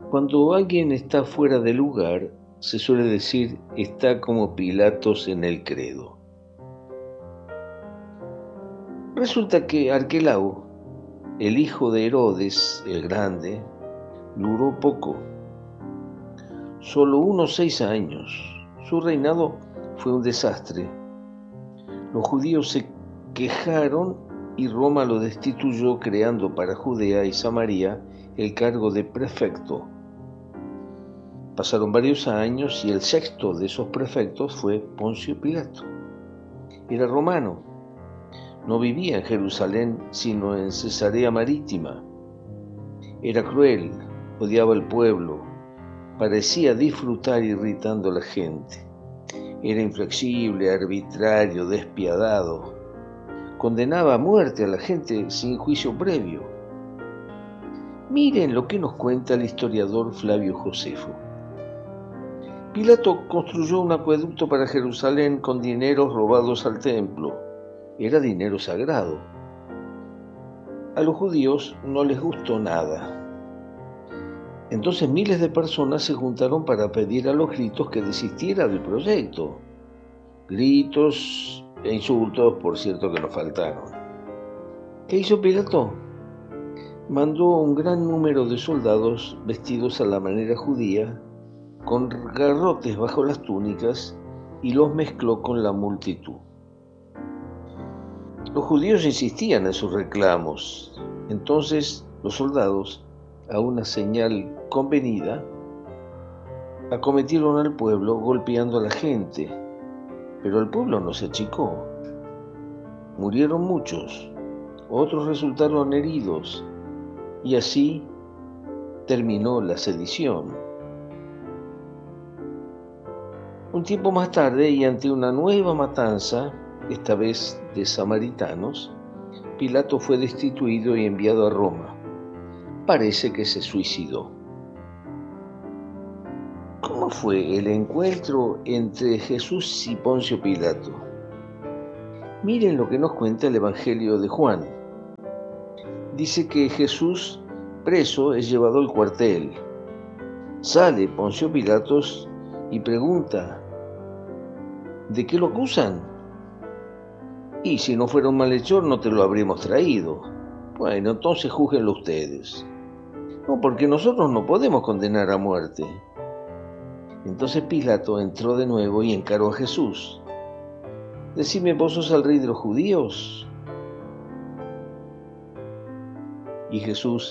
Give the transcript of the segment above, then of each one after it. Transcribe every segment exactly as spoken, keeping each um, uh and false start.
Cuando alguien está fuera de lugar, se suele decir está como Pilatos en el credo. Resulta que Arquelao, el hijo de Herodes el Grande, duró poco, solo unos seis años. Su reinado fue un desastre. Los judíos se quejaron y Roma lo destituyó, creando para Judea y Samaria el cargo de prefecto. Pasaron varios años y el sexto de esos prefectos fue Poncio Pilato. Era romano. No vivía en Jerusalén, sino en Cesarea Marítima. Era cruel, odiaba al pueblo, parecía disfrutar irritando a la gente. Era inflexible, arbitrario, despiadado. Condenaba a muerte a la gente sin juicio previo. Miren lo que nos cuenta el historiador Flavio Josefo. Pilato construyó un acueducto para Jerusalén con dineros robados al templo. Era dinero sagrado. A los judíos no les gustó nada. Entonces miles de personas se juntaron para pedir a los gritos que desistiera del proyecto. Gritos e insultos, por cierto, que no faltaron. ¿Qué hizo Pilato? Mandó un gran número de soldados vestidos a la manera judía, con garrotes bajo las túnicas, y los mezcló con la multitud. Los judíos insistían en sus reclamos. Entonces los soldados, a una señal convenida, acometieron al pueblo golpeando a la gente, pero el pueblo no se achicó. Murieron muchos, otros resultaron heridos, y así terminó la sedición. Un tiempo más tarde, y ante una nueva matanza, esta vez de samaritanos, Pilato fue destituido y enviado a Roma. Parece que se suicidó. ¿Cómo fue el encuentro entre Jesús y Poncio Pilato? Miren lo que nos cuenta el Evangelio de Juan. Dice que Jesús, preso, es llevado al cuartel. Sale Poncio Pilatos y pregunta, ¿de qué lo acusan? Y si no fuera un malhechor no te lo habríamos traído. Bueno, entonces júzguenlo ustedes. No, porque nosotros no podemos condenar a muerte. Entonces Pilato entró de nuevo y encaró a Jesús. Decime, ¿vos sos el rey de los judíos? Y Jesús,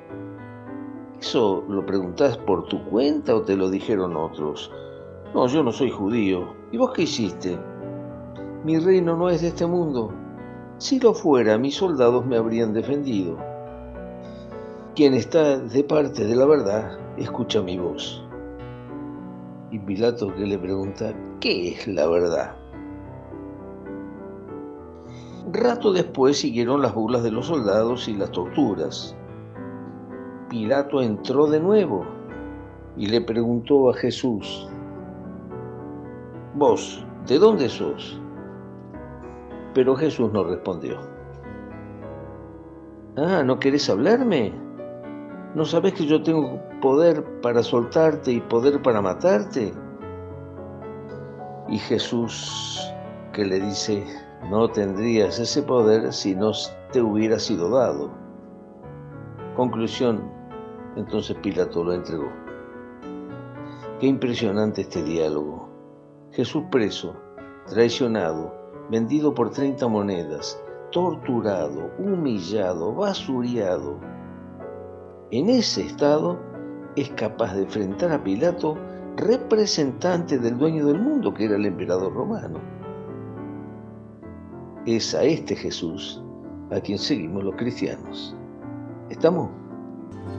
¿eso lo preguntás por tu cuenta o te lo dijeron otros? No, yo no soy judío. ¿Y vos qué hiciste? Mi reino no es de este mundo. Si lo fuera, mis soldados me habrían defendido. Quien está de parte de la verdad, escucha mi voz. Y Pilato, que le pregunta, ¿qué es la verdad? Rato después siguieron las burlas de los soldados y las torturas. Pilato entró de nuevo y le preguntó a Jesús, ¿vos, de dónde sos? Pero Jesús no respondió. Ah, ¿no querés hablarme? ¿No sabés que yo tengo poder para soltarte y poder para matarte? Y Jesús, que le dice, no tendrías ese poder si no te hubiera sido dado. Conclusión, entonces Pilato lo entregó. Qué impresionante este diálogo. Jesús preso, traicionado, vendido por treinta monedas, torturado, humillado, basureado. En ese estado es capaz de enfrentar a Pilato, representante del dueño del mundo, que era el emperador romano. Es a este Jesús a quien seguimos los cristianos. ¿Estamos?